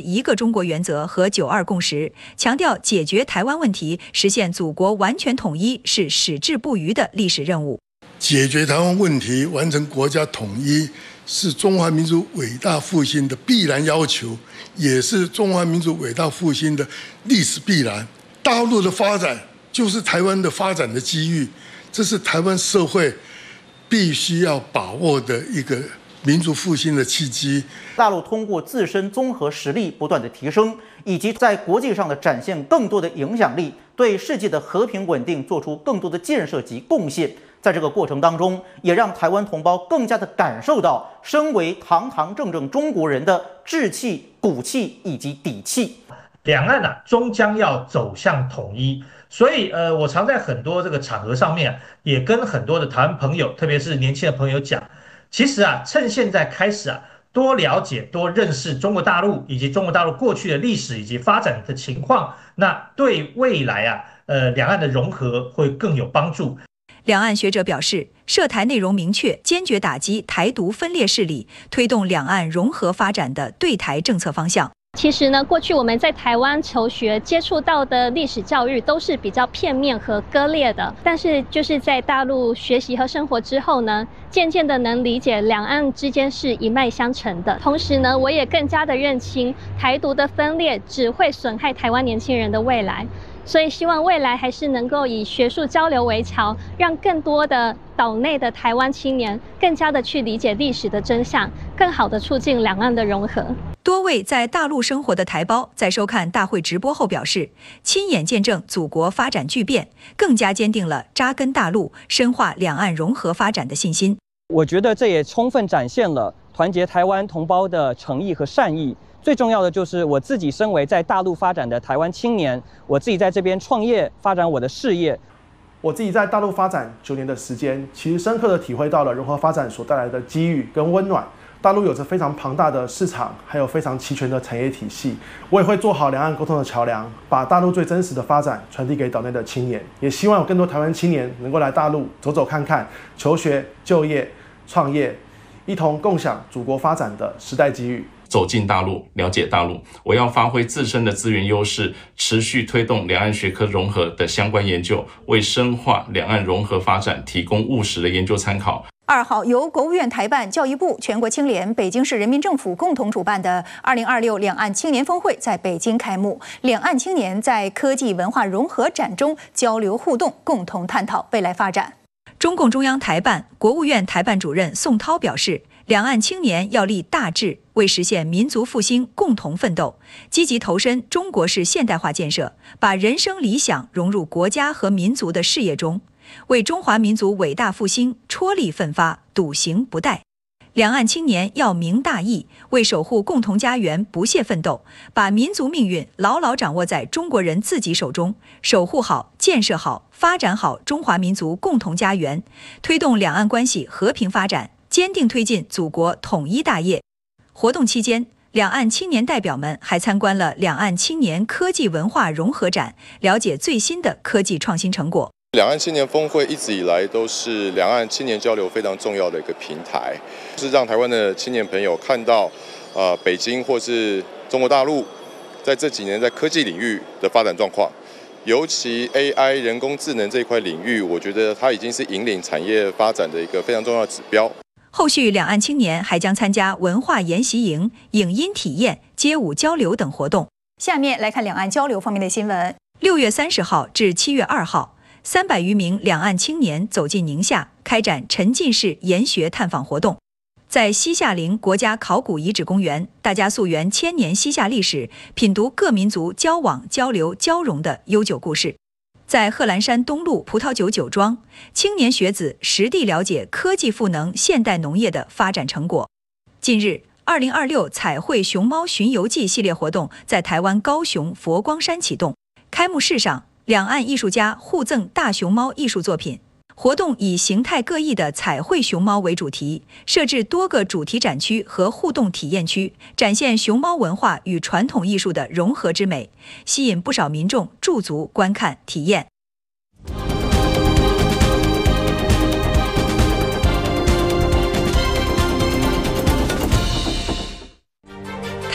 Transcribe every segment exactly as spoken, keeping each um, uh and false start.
一个中国原则和九二共识，强调解决台湾问题、实现祖国完全统一是矢志不渝的历史任务。 解决台湾问题、完成国家统一，是中华民族伟大复兴的必然要求，也是中华民族伟大复兴的历史必然。大陆的发展就是台湾的发展的机遇，这是台湾社会必须要把握的一个民族复兴的契机。 大陆通过自身综合实力不断的提升，以及在国际上的展现更多的影响力，对世界的和平稳定做出更多的建设及贡献。在这个过程当中，也让台湾同胞更加的感受到身为堂堂正正中国人的志气、骨气以及底气。 两岸啊，终将要走向统一。所以，呃，我常在很多这个场合上面、啊，也跟很多的台湾朋友，特别是年轻的朋友讲，其实啊，趁现在开始啊，多了解、多认识中国大陆以及中国大陆过去的历史以及发展的情况，那对未来啊，呃，两岸的融合会更有帮助。 两岸学者表示，涉台内容明确，坚决打击台独分裂势力，推动两岸融合发展的对台政策方向。 其实呢，过去我们在台湾求学接触到的历史教育都是比较片面和割裂的，但是就是在大陆学习和生活之后呢，渐渐的能理解两岸之间是一脉相承的。同时呢，我也更加的认清台独的分裂只会损害台湾年轻人的未来。所以希望未来还是能够以学术交流为桥，让更多的岛内的台湾青年更加的去理解历史的真相，更好的促进两岸的融合。 多位在大陆生活的台胞在收看大会直播后表示，亲眼见证祖国发展巨变，更加坚定了扎根大陆、深化两岸融合发展的信心。 我觉得这也充分展现了团结台湾同胞的诚意和善意。最重要的就是我自己身为在大陆发展的台湾青年，我自己在这边创业发展我的事业。 我自己在大陆发展九年的时间，其实深刻的体会到了融合发展所带来的机遇跟温暖。大陆有着非常庞大的市场，还有非常齐全的产业体系。我也会做好两岸沟通的桥梁，把大陆最真实的发展传递给岛内的青年。也希望有更多台湾青年能够来大陆走走看看，求学、就业、创业，一同共享祖国发展的时代机遇。 走进大陆，了解大陆，我要发挥自身的资源优势，持续推动两岸学科融合的相关研究，为深化两岸融合发展提供务实的研究参考。 二号，由国务院台办、教育部、全国青联、北京市人民政府共同主办的二零二六两岸青年峰会在北京开幕。两岸青年在科技文化融合展中交流互动，共同探讨未来发展。 中共中央台办、国务院台办主任宋涛表示，两岸青年要立大志，为实现民族复兴共同奋斗，积极投身中国式现代化建设，把人生理想融入国家和民族的事业中，为中华民族伟大复兴踔厉奋发，笃行不怠。两岸青年要明大义，为守护共同家园不懈奋斗，把民族命运牢牢掌握在中国人自己手中，守护好、建设好、发展好中华民族共同家园，推动两岸关系和平发展，坚定推进祖国统一大业。活动期间，两岸青年代表们还参观了两岸青年科技文化融合展，了解最新的科技创新成果。 两岸青年峰会一直以来都是两岸青年交流非常重要的一个平台，是让台湾的青年朋友看到，呃，北京或是中国大陆在这几年在科技领域的发展状况，尤其 A I 人工智能这一块领域，我觉得它已经是引领产业发展的一个非常重要的指标。 后续两岸青年还将参加文化研习营、影音体验、街舞交流等活动。 下面来看两岸交流方面的新闻。 六月三十号至七月二号，三百余名两岸青年走进宁夏，开展沉浸式研学探访活动。在西夏陵国家考古遗址公园，大家溯源千年西夏历史，品读各民族交往、交流、交融的悠久故事。在贺兰山东路葡萄酒酒庄，青年学子实地了解科技赋能现代农业的发展成果。近日，二零二六彩绘熊猫巡游记系列活动在台湾高雄佛光山启动。开幕式上，两岸艺术家互赠大熊猫艺术作品。活动以形态各异的彩绘熊猫为主题，设置多个主题展区和互动体验区，展现熊猫文化与传统艺术的融合之美，吸引不少民众驻足观看体验。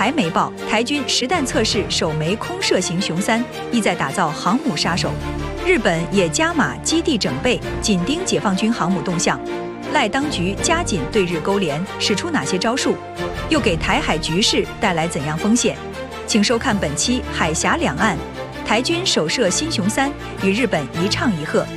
台媒报，台军实弹测试首枚空射型雄三，意在打造航母杀手。日本也加码基地整备，紧盯解放军航母动向。赖当局加紧对日勾连，使出哪些招数？又给台海局势带来怎样风险？请收看本期《海峡两岸》，台军首射新雄三，与日本一唱一和。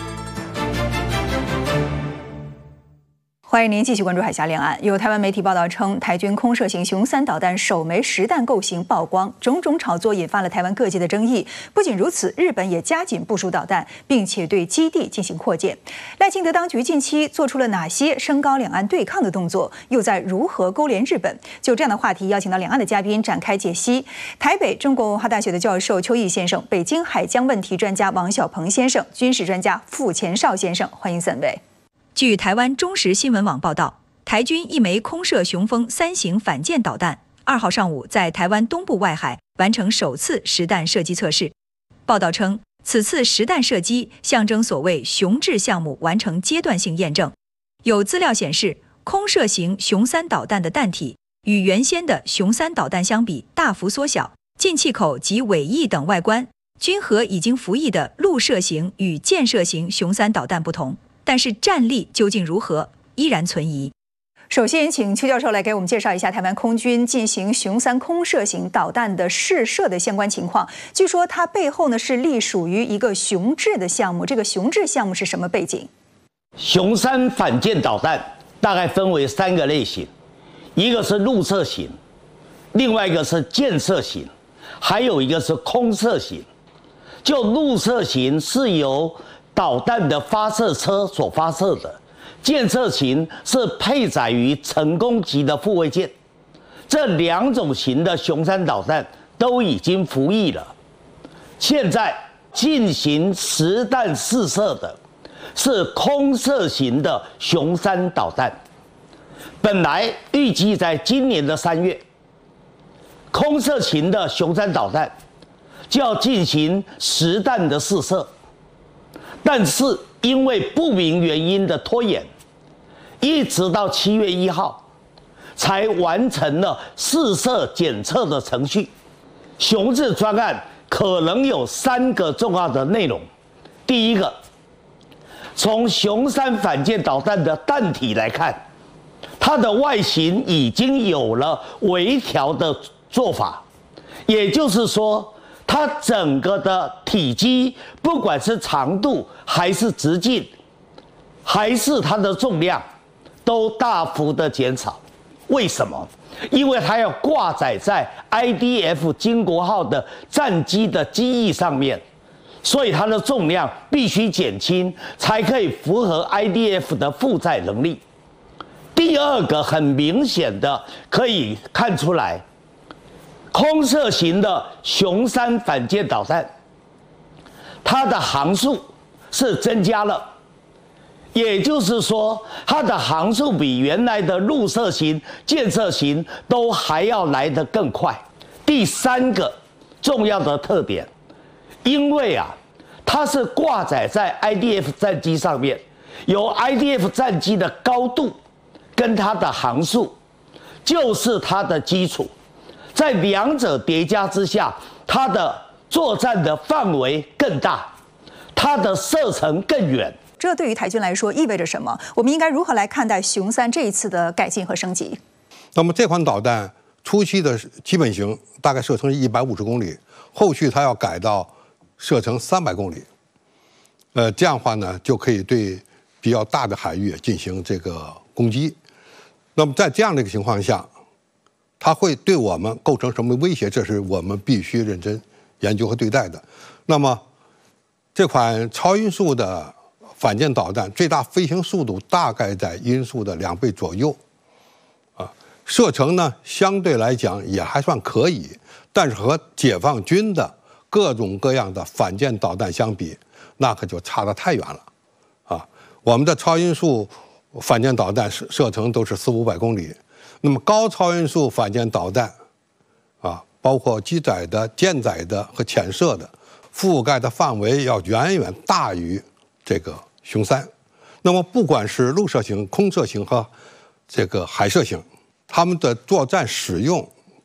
欢迎您继续关注海峡两岸。有台湾媒体报道称，台军空射型雄三导弹首枚实弹构型曝光，种种炒作引发了台湾各界的争议。不仅如此，日本也加紧部署导弹，并且对基地进行扩建。赖清德当局近期做出了哪些升高两岸对抗的动作？又在如何勾连日本？就这样的话题，邀请到两岸的嘉宾展开解析。台北中国文化大学的教授邱毅先生，北京海疆问题专家王小鹏先生，军事专家傅前绍先生，欢迎三位。 据台湾中时新闻网报道，台军一枚空射雄风三型反舰导弹，二号上午在台湾东部外海完成首次实弹射击测试。报道称，此次实弹射击象征所谓雄质项目完成阶段性验证。有资料显示，空射型雄三导弹的弹体与原先的雄三导弹相比大幅缩小，进气口及尾翼等外观均和已经服役的陆射型与舰射型雄三导弹不同。但是战力究竟如何，依然存疑。 首先，请邱教授来给我们介绍一下台湾空军进行雄三空射型导弹的试射的相关情况。据说它背后呢是隶属于一个雄质的项目，这个雄质项目是什么背景？ 雄三反舰导弹大概分为三个类型，一个是陆射型，另外一个是舰射型，还有一个是空射型。就陆射型是由导弹的发射车所发射的，舰射型是配载于成功级的护卫舰。这两种型的雄三导弹都已经服役了，现在进行实弹试射的是空射型的雄三导弹。本来预计在今年的三月，空射型的雄三导弹就要进行实弹的试射。但是因为不明原因的拖延，一直到七月一号才完成了试射检测的程序。雄质专案可能有三个重要的内容。第一个，从雄三反舰导弹的弹体来看，它的外形已经有了微调的做法，也就是说，它整个的体积，不管是长度还是直径，还是它的重量，都大幅的减少。为什么？因为它要挂载在 I D F 经国号的战机的机翼上面，所以它的重量必须减轻，才可以符合 I D F 的负载能力。第二个很明显的可以看出来，空射型的雄三反舰导弹，它的航速是增加了，也就是说，它的航速比原来的陆射型、舰射型都还要来得更快。第三个重要的特点，因为啊，它是挂载在 I D F 战机上面，由 I D F 战机的高度跟它的航速就是它的基础。在两者叠加之下，它的作战的范围更大，它的射程更远。 这对于台军来说意味着什么？我们应该如何来看待雄三这一次的改进和升级？ 那么这款导弹初期的基本型大概射程是一百五十公里，后续它要改到射程三百公里。呃，这样的话呢，就可以对比较大的海域进行这个攻击。那么在这样的一个情况下，它会对我们构成什么威胁？这是我们必须认真研究和对待的。那么，这款超音速的反舰导弹最大飞行速度大概在音速的两倍左右，啊，射程呢相对来讲也还算可以，但是和解放军的各种各样的反舰导弹相比，那可就差得太远了，啊，我们的超音速反舰导弹射射程都是四五百公里。那么高超音速反舰导弹，啊，包括机载的、舰载的和潜射的，覆盖的范围要远远大于这个雄三。那么不管是陆射型、空射型和这个海射型，它们的作战使用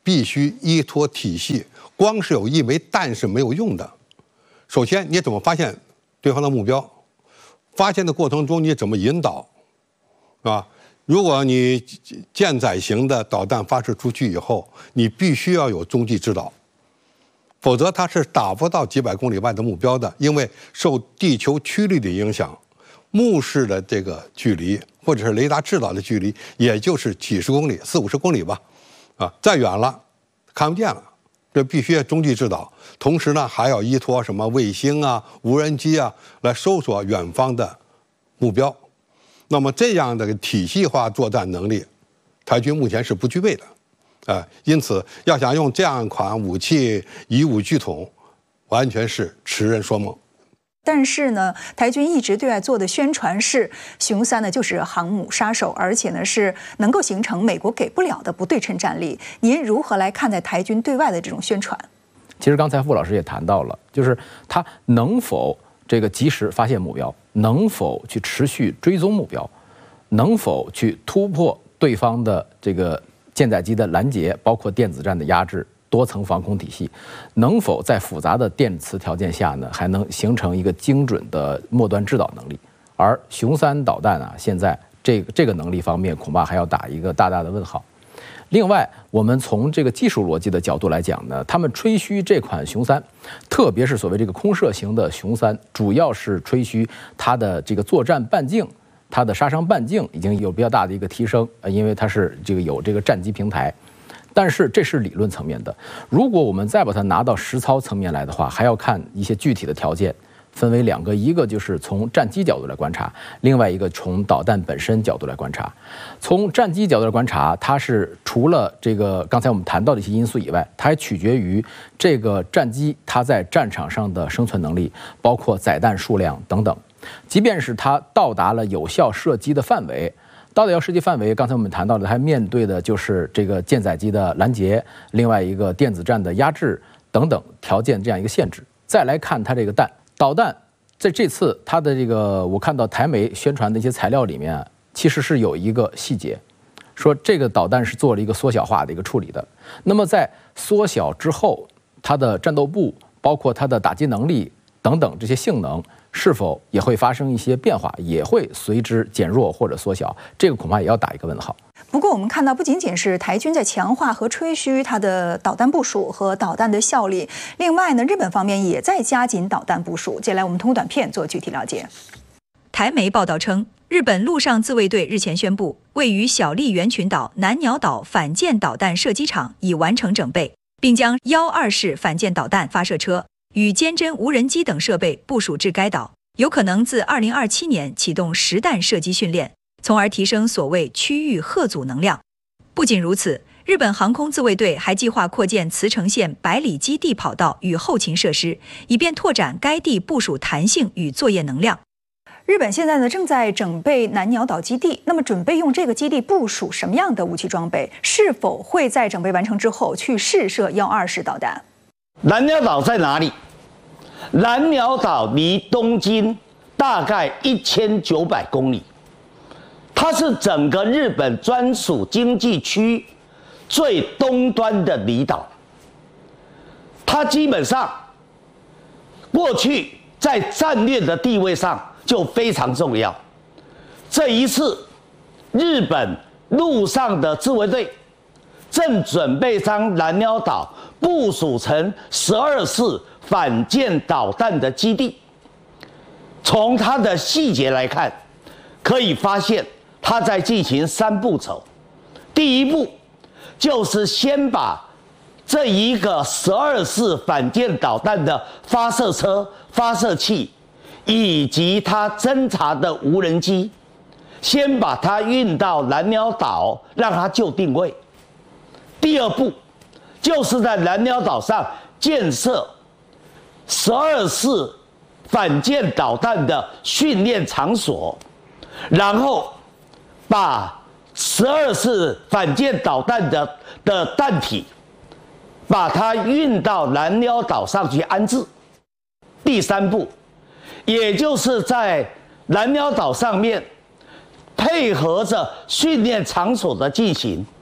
必须依托体系，光是有一枚弹是没有用的。首先，你怎么发现对方的目标？发现的过程中，你怎么引导？啊，如果你舰载型的导弹发射出去以后，你必须要有中继制导，否则它是打不到几百公里外的目标的，因为受地球曲率的影响，目视的这个距离或者是雷达制导的距离，也就是几十公里、四五十公里吧，啊，再远了看不见了。这必须要中继制导，同时呢还要依托什么卫星啊、无人机啊来搜索远方的目标。那么这样的体系化作战能力，台军目前是不具备的，啊、呃，因此要想用这样一款武器以武拒统，完全是痴人说梦。 但是呢，台军一直对外做的宣传是雄三呢就是航母杀手，而且呢是能够形成美国给不了的不对称战力。您如何来看待台军对外的这种宣传？ 其实刚才傅老师也谈到了，就是他能否这个及时发现目标，能否去持续追踪目标，能否去突破对方的这个舰载机的拦截，包括电子战的压制。多层防空体系能否在复杂的电磁条件下呢，还能形成一个精准的末端制导能力？而雄三导弹啊，现在这个这个能力方面恐怕还要打一个大大的问号。另外，我们从这个技术逻辑的角度来讲呢，他们吹嘘这款雄三，特别是所谓这个空射型的雄三，主要是吹嘘它的这个作战半径。它的杀伤半径已经有比较大的一个提升，呃，因为它是这个有这个战机平台。但是这是理论层面的，如果我们再把它拿到实操层面来的话，还要看一些具体的条件，分为两个，一个就是从战机角度来观察，另外一个从导弹本身角度来观察。从战机角度来观察，它是除了这个刚才我们谈到的一些因素以外，它还取决于这个战机它在战场上的生存能力，包括载弹数量等等。即便是它到达了有效射击的范围。到底要射击范围，刚才我们谈到了，它面对的就是这个舰载机的拦截，另外一个电子战的压制等等条件这样一个限制。再来看它这个弹导弹，在这次它的这个我看到台媒宣传的一些材料里面，其实是有一个细节，说这个导弹是做了一个缩小化的一个处理的。那么在缩小之后，它的战斗部，包括它的打击能力等等这些性能。是否也会发生一些变化，也会随之减弱或者缩小？这个恐怕也要打一个问号。 不过我们看到，不仅仅是台军在强化和吹嘘它的导弹部署和导弹的效力，另外呢，日本方面也在加紧导弹部署。接下来我们通过短片做具体了解。 台媒报道称，日本陆上自卫队日前宣布，位于小笠原群岛南鸟岛反舰导弹射击场已完成整备，并将幺二式反舰导弹发射车。与坚侦无人机等设备部署至该岛，有可能自二零二七年启动实弹射击训练，从而提升所谓区域吓阻能量。不仅如此，日本航空自卫队还计划扩建茨城县百里基地跑道与后勤设施，以便拓展该地部署弹性与作业能量。 日本现在呢正在整备南鸟岛基地，那么准备用这个基地部署什么样的武器装备？是否会在整备完成之后去试射幺二式导弹？ 南鸟岛在哪里？南鸟岛离东京大概一千九百公里，它是整个日本专属经济区最东端的离岛。它基本上过去在战略的地位上就非常重要。这一次，日本陆上的自卫队正准备将南鸟岛部署成十二式反舰导弹的基地。从它的细节来看，可以发现它在进行三步骤。第一步就是先把这一个十二式反舰导弹的发射车、发射器以及它侦察的无人机，先把它运到南鸟岛，让它就定位。第二步就是在南鸟岛上建设十二式反舰导弹的训练场所，然后把十二式反舰导弹的的弹体，把它运到南鸟岛上去安置。第三步，也就是在南鸟岛上面配合着训练场所的进行，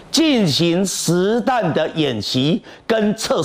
进行实弹的演习跟测试。